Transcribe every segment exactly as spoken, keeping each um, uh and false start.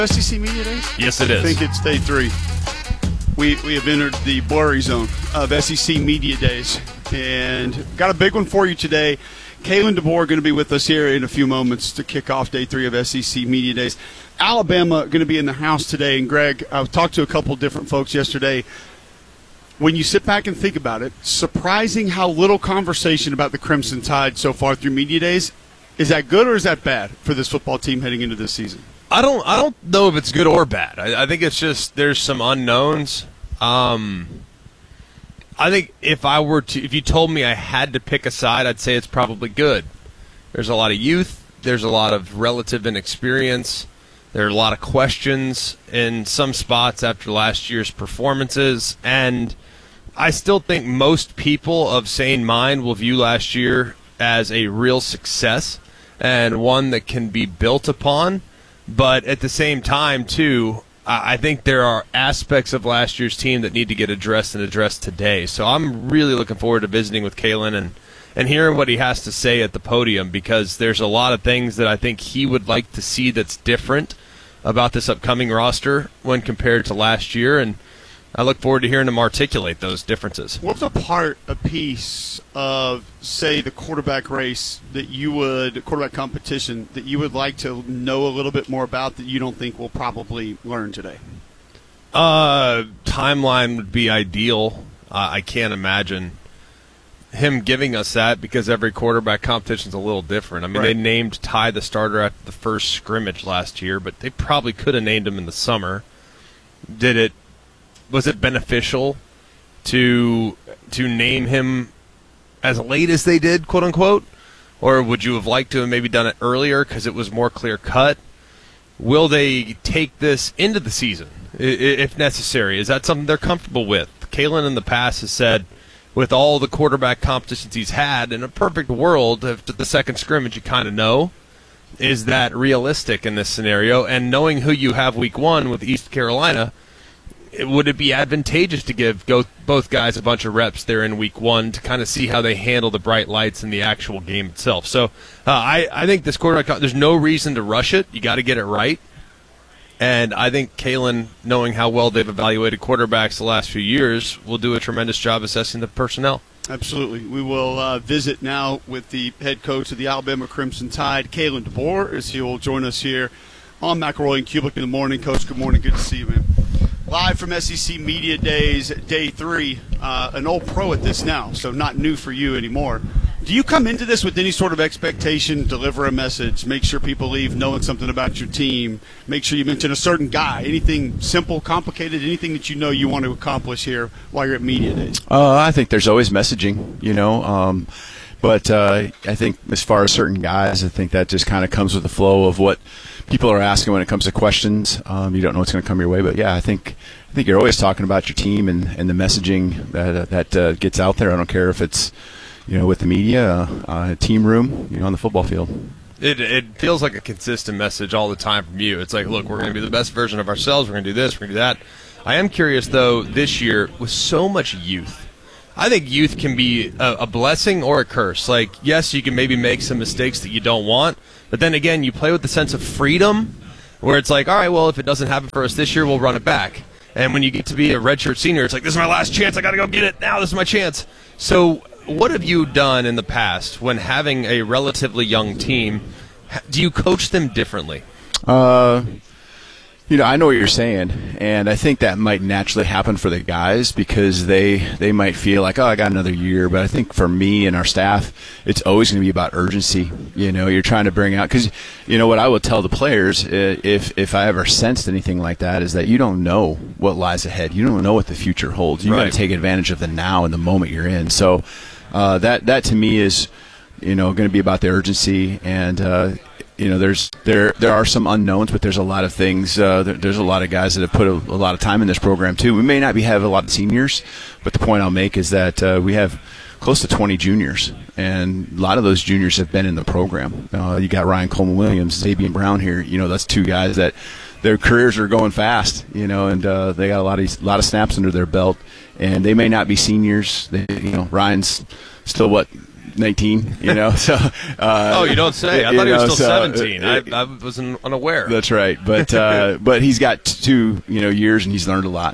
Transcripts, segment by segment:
S E C Media Days? Yes, it is. I think it's day three. We we have entered the blurry zone of S E C Media Days, and got a big one for you today. Kalen DeBoer going to be with us here in a few moments to kick off day three of S E C Media Days. Alabama going to be in the house today, and Greg, I talked to a couple different folks yesterday. When you sit back and think about it, surprising how little conversation about the Crimson Tide so far through Media Days. Is that good or is that bad for this football team heading into this season? I don't I don't know if it's good or bad. I, I think it's just there's some unknowns. Um, I think if I were to, if you told me I had to pick a side, I'd say it's probably good. There's a lot of youth. There's a lot of relative inexperience. There are a lot of questions in some spots after last year's performances. And I still think most people of sane mind will view last year as a real success and one that can be built upon. But at the same time, too, I think there are aspects of last year's team that need to get addressed and addressed today. So I'm really looking forward to visiting with Kalen and, and hearing what he has to say at the podium, because there's a lot of things that I think he would like to see that's different about this upcoming roster when compared to last year. And I look forward to hearing him articulate those differences. What's a part, a piece of, say, the quarterback race that you would, quarterback competition, that you would like to know a little bit more about that you don't think we'll probably learn today? Uh, timeline would be ideal. Uh, I can't imagine him giving us that because every quarterback competition is a little different. I mean, right. They named Ty the starter at the first scrimmage last year, but they probably could have named him in the summer. Did it? Was it beneficial to to name him as late as they did, quote unquote, or would you have liked to have maybe done it earlier because it was more clear cut? Will they take this into the season if necessary? Is that something they're comfortable with? Kalen in the past has said, with all the quarterback competitions he's had, in a perfect world, after the second scrimmage, you kind of know. Is that realistic in this scenario? And knowing who you have week one with East Carolina, would it be advantageous to give go, both guys a bunch of reps there in week one to kind of see how they handle the bright lights in the actual game itself? So uh, I, I think this quarterback, there's no reason to rush it. You got to get it right. And I think Kalen, knowing how well they've evaluated quarterbacks the last few years, will do a tremendous job assessing the personnel. Absolutely. We will uh, visit now with the head coach of the Alabama Crimson Tide, Kalen DeBoer, as he will join us here on McElroy and Kubick in the morning. Coach, good morning. Good to see you, man. Live from S E C Media Days, day three, uh, an old pro at this now, so not new for you anymore. Do you come into this with any sort of expectation, deliver a message, make sure people leave knowing something about your team, make sure you mention a certain guy, anything simple, complicated, anything that you know you want to accomplish here while you're at Media Days? Uh, I think there's always messaging, you know. Um, but uh, I think as far as certain guys, I think that just kind of comes with the flow of what people are asking when it comes to questions. Um, you don't know what's going to come your way, but yeah, I think I think you're always talking about your team and, and the messaging that uh, that uh, gets out there. I don't care if it's, you know, with the media, uh, uh, team room, you know, on the football field. It it feels like a consistent message all the time from you. It's like, look, we're going to be the best version of ourselves. We're going to do this. We're going to do that. I am curious, though, this year with so much youth. I think youth can be a, a blessing or a curse. Like, yes, you can maybe make some mistakes that you don't want, but then again, you play with the sense of freedom where it's like, all right, well, if it doesn't happen for us this year, we'll run it back. And when you get to be a redshirt senior, it's like, this is my last chance. I got to go get it now. This is my chance. So what have you done in the past when having a relatively young team? Do you coach them differently? Uh, you know, I know what you're saying, and I think that might naturally happen for the guys because they they might feel like, oh, I got another year. But I think for me and our staff, it's always going to be about urgency. You know, you're trying to bring out, because, you know, what I will tell the players, if if I ever sensed anything like that, is that you don't know what lies ahead. You don't know what the future holds. You Right. got to take advantage of the now and the moment you're in. So uh, that that to me is, you know, going to be about the urgency. And uh, you know, there's there there are some unknowns, but there's a lot of things. Uh, there, there's a lot of guys that have put a, a lot of time in this program too. We may not be have a lot of seniors, but the point I'll make is that uh, we have close to twenty juniors, and a lot of those juniors have been in the program. Uh, you got Ryan Coleman Williams, Xavier Brown here. You know, that's two guys that their careers are going fast. You know, and uh, they got a lot of a lot of snaps under their belt, and they may not be seniors. They, you know, Ryan's still what nineteen, you know. So uh, oh, you don't say. I thought he was know, still so, seventeen. Uh, I, I was unaware. That's right. But uh, but he's got two you know years, and he's learned a lot.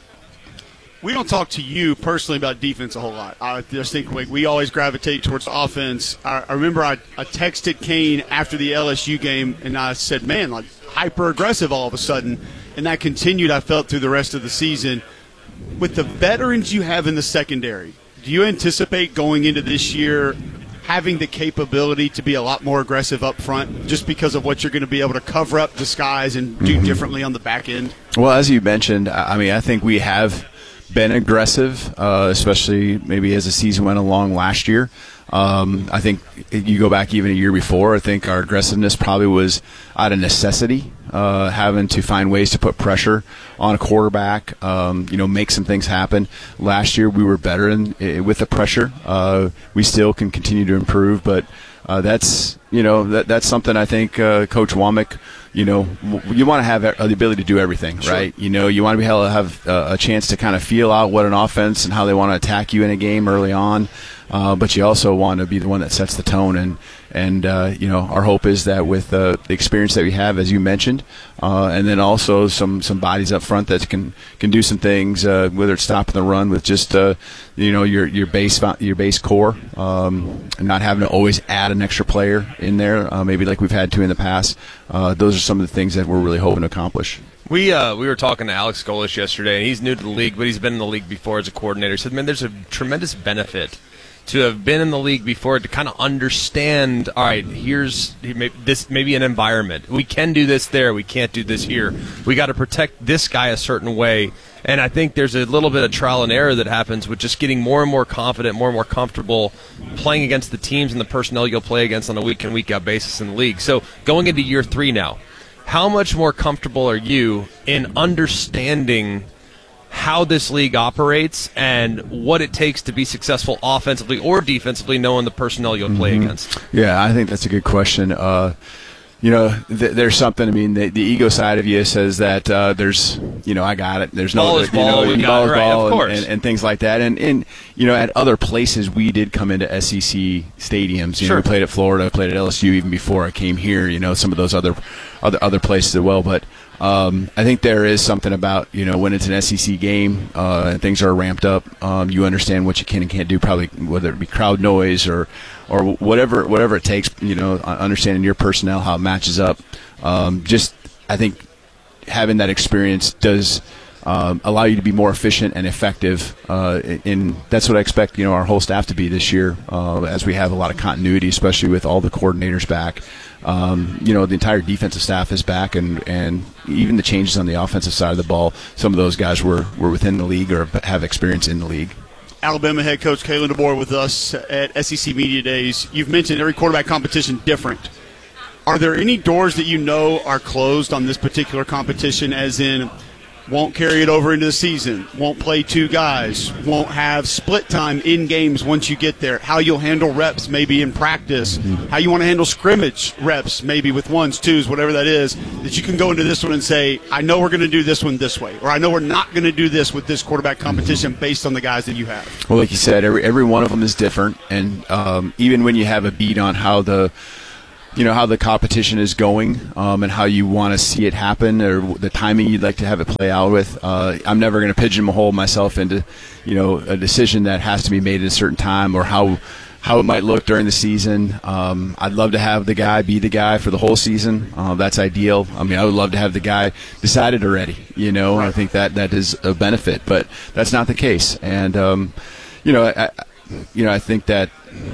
We don't talk to you personally about defense a whole lot. I just think we, we always gravitate towards offense. I, I remember I, I texted Kane after the L S U game, and I said, man, like hyper aggressive all of a sudden. And that continued, I felt, through the rest of the season. With the veterans you have in the secondary, do you anticipate going into this year having the capability to be a lot more aggressive up front just because of what you're going to be able to cover up, disguise, and do mm-hmm. differently on the back end? Well, as you mentioned, I mean, I think we have been aggressive, uh, especially maybe as the season went along last year. Um, I think you go back even a year before, I think our aggressiveness probably was out of necessity, uh, having to find ways to put pressure on a quarterback, um, you know, make some things happen. Last year we were better in, with the pressure. Uh, we still can continue to improve, but uh, that's, you know, that, that's something I think uh, Coach Womack, you know, you want to have the ability to do everything, sure. right? You know, you want to be able to have a chance to kind of feel out what an offense and how they want to attack you in a game early on. Uh, but you also want to be the one that sets the tone, and and uh, you know, our hope is that with uh, the experience that we have, as you mentioned, uh, and then also some, some bodies up front that can can do some things, uh, whether it's stopping the run with just uh, you know your your base your base core, um, and not having to always add an extra player in there, uh, maybe like we've had to in the past. Uh, those are some of the things that we're really hoping to accomplish. We uh, we were talking to Alex Golesh yesterday, and he's new to the league, but he's been in the league before as a coordinator. He said, man, there's a tremendous benefit to have been in the league before, to kind of understand, all right, here's this maybe an environment. We can do this there. We can't do this here. We got to protect this guy a certain way. And I think there's a little bit of trial and error that happens with just getting more and more confident, more and more comfortable playing against the teams and the personnel you'll play against on a week-in, week-out basis in the league. So going into year three now, how much more comfortable are you in understanding how this league operates and what it takes to be successful offensively or defensively, knowing the personnel you'll play mm-hmm. against? Yeah, I think that's a good question. Uh, you know, th- there's something. I mean, the, the ego side of you says that uh, there's, you know, I got it. There's ball no is ball, you know, we got ball it, is right, ball of course. And, and, and things like that. And, and you know, at other places, we did come into S E C stadiums. You sure. know, we played at Florida, played at L S U even before I came here. You know, some of those other other other places as well, but. Um, I think there is something about, you know, when it's an S E C game uh, and things are ramped up, um, you understand what you can and can't do, probably whether it be crowd noise or or whatever whatever it takes, you know, understanding your personnel, how it matches up. Um, just I think having that experience does um, allow you to be more efficient and effective. Uh, in that's what I expect, you know, our whole staff to be this year, uh, as we have a lot of continuity, especially with all the coordinators back. Um, you know, the entire defensive staff is back, and, and even the changes on the offensive side of the ball, some of those guys were, were within the league or have experience in the league. Alabama head coach Kalen DeBoer with us at S E C Media Days. You've mentioned every quarterback competition different. Are there any doors that you know are closed on this particular competition, as in won't carry it over into the season, won't play two guys, won't have split time in games once you get there, how you'll handle reps maybe in practice, mm-hmm. how you want to handle scrimmage reps maybe with ones, twos, whatever that is, that you can go into this one and say, I know we're going to do this one this way, or I know we're not going to do this with this quarterback competition mm-hmm. based on the guys that you have? Well, like you said, every every one of them is different, and um, even when you have a beat on how the you know, how the competition is going um, and how you want to see it happen, or the timing you'd like to have it play out with. Uh, I'm never going to pigeonhole myself into, you know, a decision that has to be made at a certain time, or how how it might look during the season. Um, I'd love to have the guy be the guy for the whole season. Uh, that's ideal. I mean, I would love to have the guy decided already, you know. Right. I think that that is a benefit, but that's not the case. And, um, you know, I, you know, I think that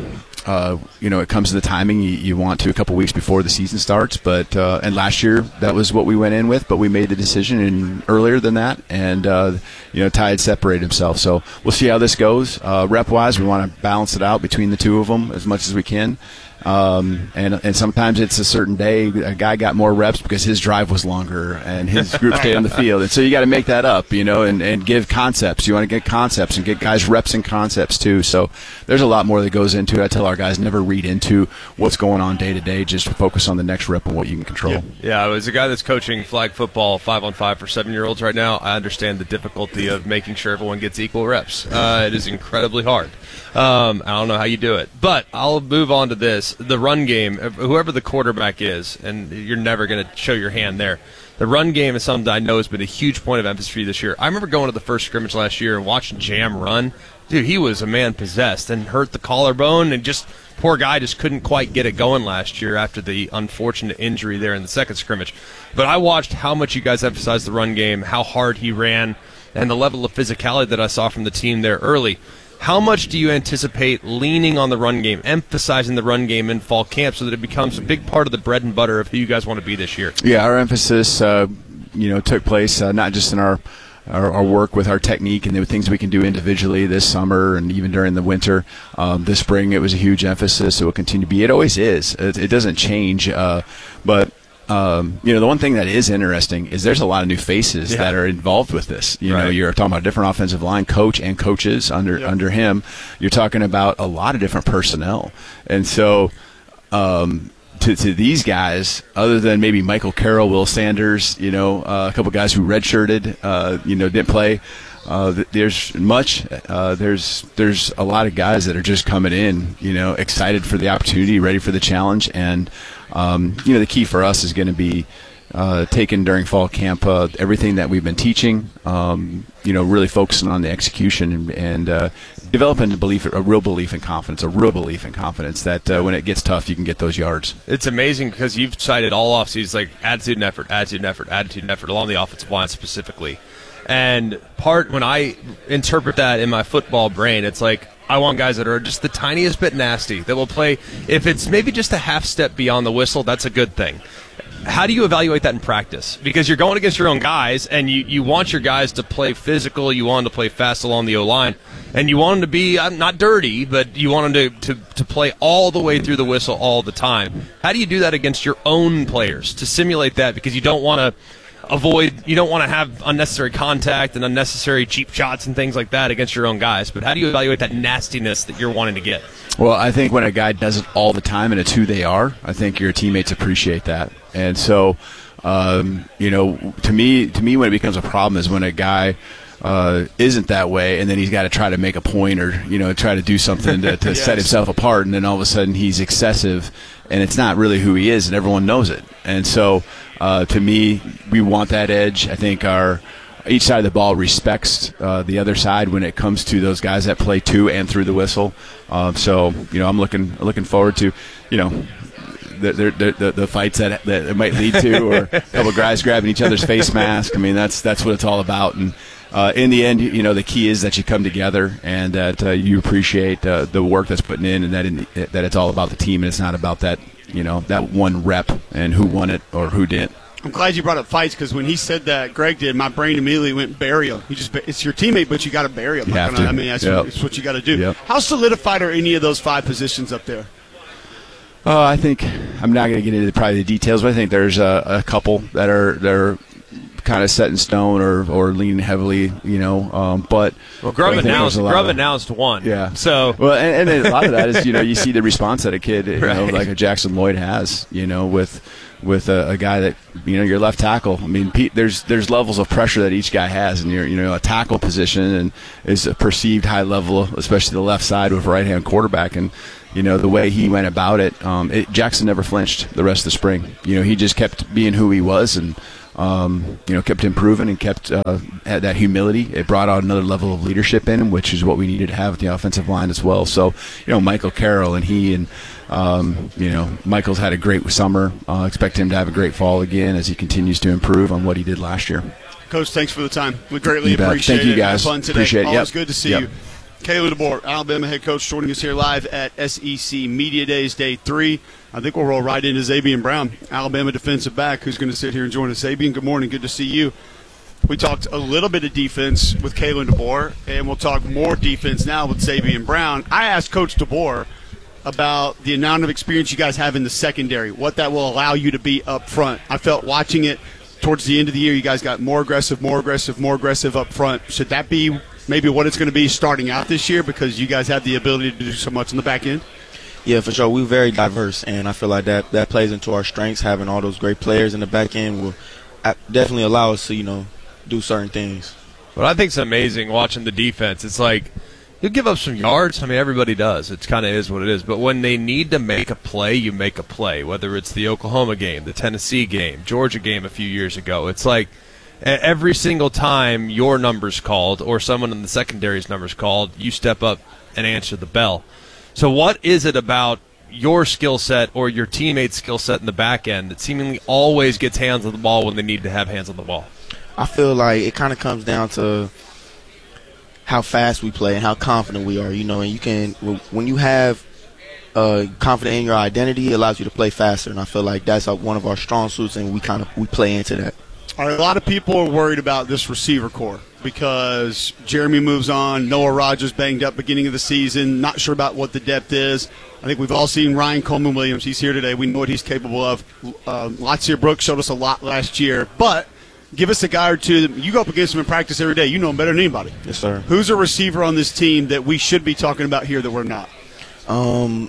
Uh, you know, it comes to the timing you, you want to a couple weeks before the season starts. But uh, and last year that was what we went in with, but we made the decision in earlier than that, and uh, you know, Ty had separated himself. So we'll see how this goes. Uh, rep wise, we want to balance it out between the two of them as much as we can. Um, and and sometimes it's a certain day a guy got more reps because his drive was longer and his group stayed on the field. And so you got to make that up, you know, and, and give concepts. You want to get concepts and get guys reps and concepts too. So there's a lot more that goes into it. I tell our guys never read into what's going on day to day. Just focus on the next rep and what you can control. Yeah, yeah as a guy that's coaching flag football five on five for seven-year-olds right now, I understand the difficulty of making sure everyone gets equal reps. Uh, it is incredibly hard. Um, I don't know how you do it. But I'll move on to this. The run game, whoever the quarterback is, and you're never going to show your hand there, the run game is something that I know has been a huge point of emphasis for you this year. I remember going to the first scrimmage last year and watching Jam run. Dude, he was a man possessed and hurt the collarbone, and just poor guy just couldn't quite get it going last year after the unfortunate injury there in the second scrimmage. But I watched how much you guys emphasized the run game, how hard he ran, and the level of physicality that I saw from the team there early. How much do you anticipate leaning on the run game, emphasizing the run game in fall camp so that it becomes a big part of the bread and butter of who you guys want to be this year? Yeah, our emphasis, uh, you know, took place uh, not just in our, our our work with our technique and the things we can do individually this summer and even during the winter. Um, this spring, it was a huge emphasis. It will continue to be. It always is. It, it doesn't change. Uh, but Um, you know, the one thing that is interesting is there's a lot of new faces yeah. that are involved with this. You right. know, you're talking about a different offensive line coach and coaches under yep. under him. You're talking about a lot of different personnel, and so um, to to these guys, other than maybe Michael Carroll, Will Sanders, you know, uh, a couple guys who redshirted, uh, you know, didn't play. Uh, there's much. Uh, there's there's a lot of guys that are just coming in, you know, excited for the opportunity, ready for the challenge, and um, you know, the key for us is going to be uh, taken during fall camp uh, everything that we've been teaching, um, you know, really focusing on the execution and, and uh, developing a belief, a real belief and confidence, a real belief and confidence that uh, when it gets tough, you can get those yards. It's amazing because you've cited all offseasons like attitude and effort, attitude and effort, attitude and effort along the offensive line specifically. And part when I interpret that in my football brain, it's like I want guys that are just the tiniest bit nasty that will play. If it's maybe just a half step beyond the whistle, that's a good thing. How do you evaluate that in practice? Because you're going against your own guys, and you, you want your guys to play physical, you want them to play fast along the O-line, and you want them to be uh, not dirty, but you want them to, to, to play all the way through the whistle all the time. How do you do that against your own players to simulate that? Because you don't want to avoid, you don't want to have unnecessary contact and unnecessary cheap shots and things like that against your own guys. But how do you evaluate that nastiness that you're wanting to get? Well, I think when a guy does it all the time and it's who they are, I think your teammates appreciate that. And so, um, you know, to me, to me, when it becomes a problem is when a guy uh, isn't that way, and then he's got to try to make a point or, you know, try to do something to, to yes. set himself apart, and then all of a sudden he's excessive, and it's not really who he is, and everyone knows it. And so, uh, to me, we want that edge. I think our each side of the ball respects uh, the other side when it comes to those guys that play to and through the whistle. Um, so, you know, I'm looking looking forward to, you know, the the, the, the fights that that it might lead to, or a couple of guys grabbing each other's face mask. I mean, that's that's what it's all about. And uh, in the end, you know, the key is that you come together and that uh, you appreciate uh, the work that's putting in, and that in, that it's all about the team and it's not about that, you know, that one rep and who won it or who didn't. I'm glad you brought up fights, because when he said that, Greg did, my brain immediately went bury him. You just, it's your teammate, but you got to bury him. You have to. I mean, that's, yep. what, that's what you got to do. Yep. How solidified are any of those five positions up there? Uh, I think I'm not going to get into probably the details, but I think there's a, a couple that are that are kind of set in stone or, or leaning heavily, you know. Um, but well, Grubb announced Grubb announced one. Yeah. So well, and, and a lot of that is, you know, you see the response that a kid, you right. know, like a Jackson Lloyd has, you know, with with a, a guy that, you know, your left tackle. I mean, Pete, there's there's levels of pressure that each guy has, and you're, you know, a tackle position and is a perceived high level, especially the left side with a right hand quarterback. And you know, the way he went about it, um, it, Jackson never flinched the rest of the spring. You know, he just kept being who he was, and um, you know, kept improving and kept uh, had that humility. It brought out another level of leadership in him, which is what we needed to have at the offensive line as well. So, you know, Michael Carroll and he and um, you know, Michael's had a great summer. Uh, expect him to have a great fall again as he continues to improve on what he did last year. Coach, thanks for the time. We greatly you appreciate it. Thank you, guys. Had fun today. Appreciate it. Always yep. good to see yep. you. Kalen DeBoer, Alabama head coach, joining us here live at S E C Media Days, Day three. I think we'll roll right into Zabian Brown, Alabama defensive back, who's going to sit here and join us. Zabian, good morning. Good to see you. We talked a little bit of defense with Kalen DeBoer, and we'll talk more defense now with Zabian Brown. I asked Coach DeBoer, about the amount of experience you guys have in the secondary, what that will allow you to be up front. I felt watching it towards the end of the year, you guys got more aggressive, more aggressive, more aggressive up front. Should that be maybe what it's going to be starting out this year because you guys have the ability to do so much in the back end? Yeah, for sure. We're very diverse, and I feel like that, that plays into our strengths. Having all those great players in the back end will definitely allow us to, you know, do certain things. What I think is amazing watching the defense, it's like you give up some yards. I mean, everybody does. It kind of is what it is. But when they need to make a play, you make a play, whether it's the Oklahoma game, the Tennessee game, Georgia game a few years ago. It's like every single time your number's called or someone in the secondary's number's called, you step up and answer the bell. So what is it about your skill set or your teammates' skill set in the back end that seemingly always gets hands on the ball when they need to have hands on the ball? I feel like it kind of comes down to how fast we play and how confident we are, you know, and you can, when you have uh, confidence in your identity, it allows you to play faster, and I feel like that's one of our strong suits, and we kind of, we play into that. All right, a lot of people are worried about this receiver core because Jeremy moves on, Noah Rogers banged up beginning of the season, not sure about what the depth is. I think we've all seen Ryan Coleman-Williams. He's here today. We know what he's capable of. Uh, Latsir Brooks showed us a lot last year, but give us a guy or two. That, you go up against him in practice every day. You know him better than anybody. Yes, sir. Who's a receiver on this team that we should be talking about here that we're not? Um,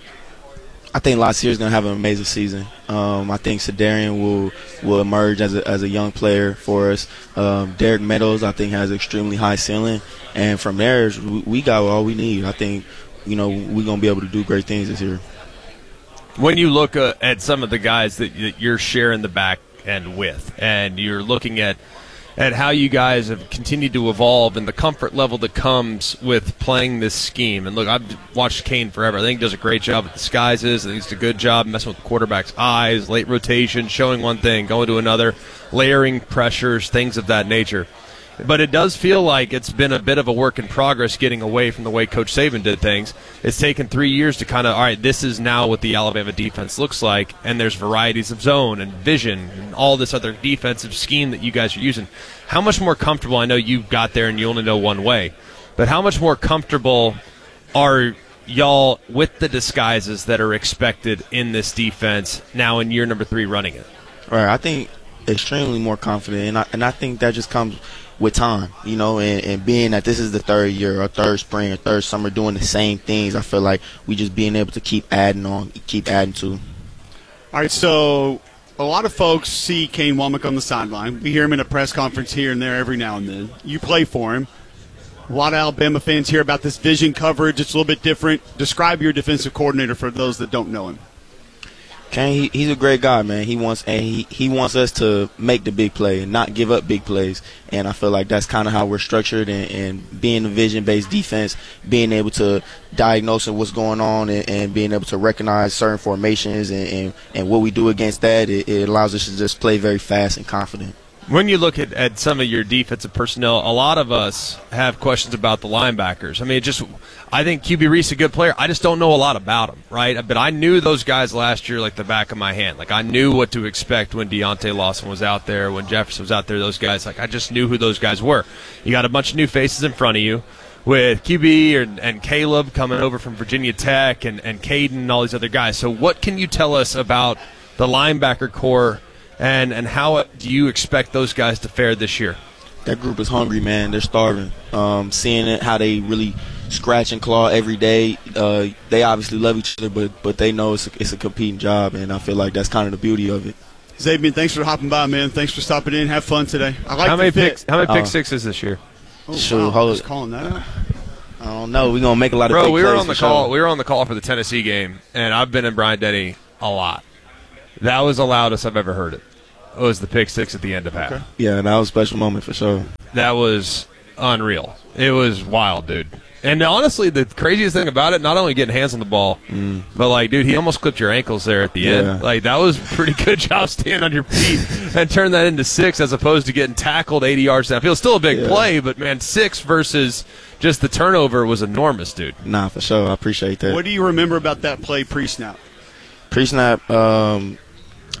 I think Latsir is going to have an amazing season. Um, I think Sedarian will will emerge as a, as a young player for us. Um, Derek Meadows, I think, has an extremely high ceiling. And from there, we, we got all we need. I think, you know, we're going to be able to do great things this year. When you look uh, at some of the guys that, that you're sharing the back end with, and you're looking at at how you guys have continued to evolve and the comfort level that comes with playing this scheme. And look, I've watched Kane forever. I think he does a great job with disguises. I think he's a good job messing with the quarterback's eyes, late rotation, showing one thing, going to another, layering pressures, things of that nature. But it does feel like it's been a bit of a work in progress getting away from the way Coach Saban did things. It's taken three years to kind of, all right, this is now what the Alabama defense looks like, and there's varieties of zone and vision and all this other defensive scheme that you guys are using. How much more comfortable, I know you got there and you only know one way, but how much more comfortable are y'all with the disguises that are expected in this defense now in year number three running it? Right, I think extremely more confident, and I, and I think that just comes – with time, you know, and, and being that this is the third year or third spring or third summer doing the same things, I feel like we just being able to keep adding on, keep adding to. All right, so a lot of folks see Kane Womack on the sideline. We hear him in a press conference here and there every now and then. You play for him. A lot of Alabama fans hear about this vision coverage. It's a little bit different. Describe your defensive coordinator for those that don't know him. Kane, he, he's a great guy, man. He wants and he, he wants us to make the big play and not give up big plays. And I feel like that's kind of how we're structured. And, and being a vision-based defense, being able to diagnose what's going on and, and being able to recognize certain formations and, and, and what we do against that, it, it allows us to just play very fast and confident. When you look at, at some of your defensive personnel, a lot of us have questions about the linebackers. I mean, it just I think Q B Reese is a good player. I just don't know a lot about him, right? But I knew those guys last year like the back of my hand. Like I knew what to expect when Deontay Lawson was out there, when Jefferson was out there. Those guys, like I just knew who those guys were. You got a bunch of new faces in front of you with Q B and, and Caleb coming over from Virginia Tech and, and Caden and all these other guys. So what can you tell us about the linebacker core? And and how do you expect those guys to fare this year? That group is hungry, man. They're starving. Um, seeing it, how they really scratch and claw every day. Uh, they obviously love each other, but but they know it's a, it's a competing job, and I feel like that's kind of the beauty of it. Zabian, thanks for hopping by, man. Thanks for stopping in. Have fun today. I like how the many fit. picks? How many pick Oh. sixes this year? Oh, Sure, wow. hold Just it. calling that out. I don't know. We're gonna make a lot of Bro, big we were plays on the for call. sure. We were on the call for the Tennessee game, and I've been in Bryant Denny a lot. That was the loudest I've ever heard it. It was the pick six at the end of half. Okay. Yeah, that was a special moment for sure. That was unreal. It was wild, dude. And honestly, the craziest thing about it, not only getting hands on the ball, Mm. but like, dude, he almost clipped your ankles there at the Yeah. end. Like, that was a pretty good job staying on your feet and turn that into six as opposed to getting tackled eighty yards downfield. Still a big Yeah. play, but man, six versus just the turnover was enormous, dude. Nah, for sure. I appreciate that. What do you remember about that play pre-snap? Pre-snap, um,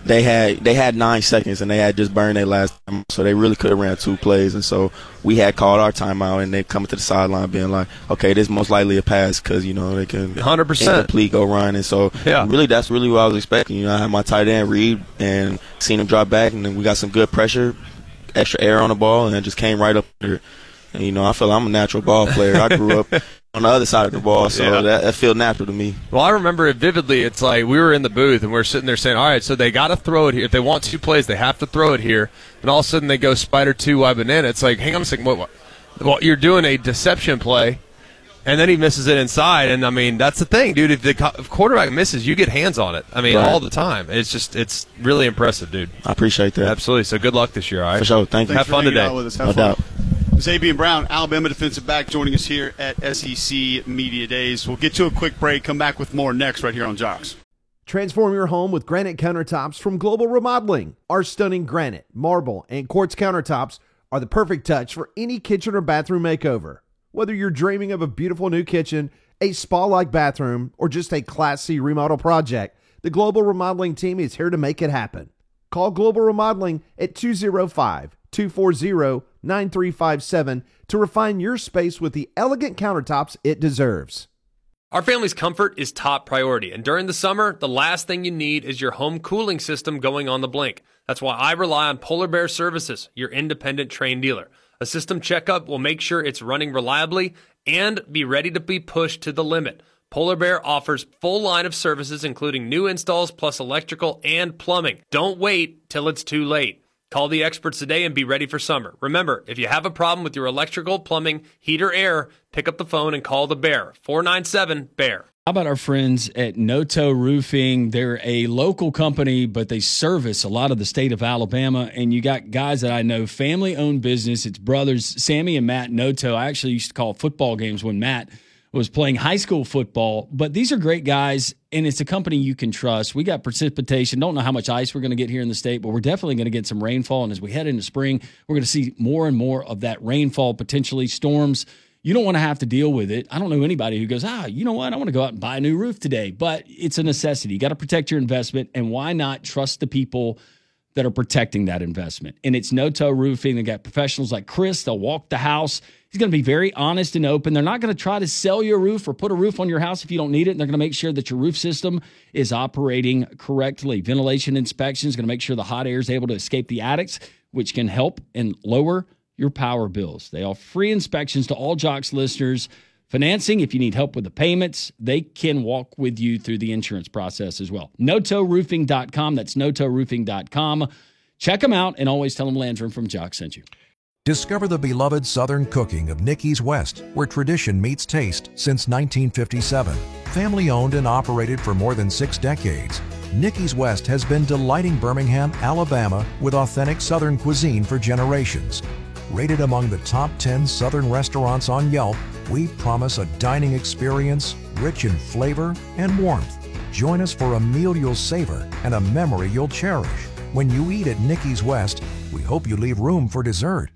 they had they had nine seconds and they had just burned their last time, so they really could have ran two plays. And so we had called our timeout, and they coming to the sideline being like, okay, this is most likely a pass because, you know, they can one hundred percent incomplete go run. And so yeah. really that's really what I was expecting. You know, I had my tight end read and seen him drop back, and then we got some good pressure, extra air on the ball, and it just came right up there. And, you know, I feel I'm a natural ball player. I grew up on the other side of the ball, so yeah. that, that feels natural to me. Well, I remember it vividly. It's like we were in the booth, and we we're sitting there saying, all right, so they got to throw it here. If they want two plays, they have to throw it here. And all of a sudden they go spider two, wide banana. It's like, hang on a second. What, what? Well, you're doing a deception play, and then he misses it inside. And, I mean, that's the thing, dude. If the if quarterback misses, you get hands on it. I mean, right. all the time. It's just it's really impressive, dude. I appreciate that. Absolutely. So good luck this year, all right? For sure. Thank you. Thanks Have for fun hanging today. out with us. Have No fun. doubt. Zabian Brown, Alabama defensive back, joining us here at S E C Media Days. We'll get to a quick break, come back with more next right here on Jocks. Transform your home with granite countertops from Global Remodeling. Our stunning granite, marble, and quartz countertops are the perfect touch for any kitchen or bathroom makeover. Whether you're dreaming of a beautiful new kitchen, a spa-like bathroom, or just a Class C remodel project, the Global Remodeling team is here to make it happen. Call Global Remodeling at two oh five, two four zero, nine three five seven to refine your space with the elegant countertops it deserves. Our family's comfort is top priority, and during the summer, the last thing you need is your home cooling system going on the blink. That's why I rely on Polar Bear Services, your independent Trane dealer. A system checkup will make sure it's running reliably and be ready to be pushed to the limit. Polar Bear offers full line of services, including new installs plus electrical and plumbing. Don't wait till it's too late. Call the experts today and be ready for summer. Remember, if you have a problem with your electrical, plumbing, heat, or air, pick up the phone and call the Bear. four nine seven, B E A R. How about our friends at Noto Roofing? They're a local company, but they service a lot of the state of Alabama. And you got guys that I know, family-owned business. It's brothers, Sammy and Matt Noto. I actually used to call football games when Matt was playing high school football. But these are great guys, and it's a company you can trust. We got precipitation. Don't know how much ice we're going to get here in the state, but we're definitely going to get some rainfall. And as we head into spring, we're going to see more and more of that rainfall, potentially storms. You don't want to have to deal with it. I don't know anybody who goes, ah, you know what? I want to go out and buy a new roof today. But it's a necessity. You got to protect your investment, and why not trust the people that are protecting that investment? And it's Noto Roofing. They got professionals like Chris. They'll walk the house. He's going to be very honest and open. They're not going to try to sell you a roof or put a roof on your house if you don't need it. And they're going to make sure that your roof system is operating correctly. Ventilation inspection is going to make sure the hot air is able to escape the attics, which can help and lower your power bills. They offer free inspections to all Jocks listeners. Financing, if you need help with the payments, they can walk with you through the insurance process as well. Noto Roofing dot com. That's Noto Roofing dot com. Check them out, and always tell them Landrum from Jocks sent you. Discover the beloved Southern cooking of Nicky's West, where tradition meets taste since nineteen fifty-seven. Family owned and operated for more than six decades, Nicky's West has been delighting Birmingham, Alabama with authentic Southern cuisine for generations. Rated among the top ten Southern restaurants on Yelp, we promise a dining experience rich in flavor and warmth. Join us for a meal you'll savor and a memory you'll cherish. When you eat at Nicky's West, we hope you leave room for dessert.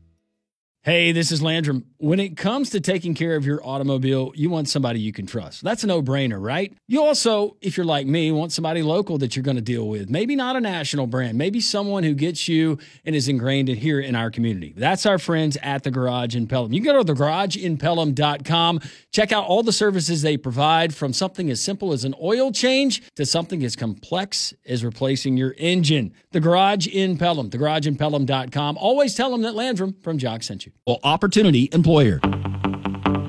Hey, this is Landrum. When it comes to taking care of your automobile, you want somebody you can trust. That's a no-brainer, right? You also, if you're like me, want somebody local that you're going to deal with. Maybe not a national brand. Maybe someone who gets you and is ingrained in here in our community. That's our friends at The Garage in Pelham. You can go to the garage in pelham dot com. Check out all the services they provide, from something as simple as an oil change to something as complex as replacing your engine. The Garage in Pelham. the garage in pelham dot com. Always tell them that Landrum from Jocks sent you. Well, Opportunity Employer.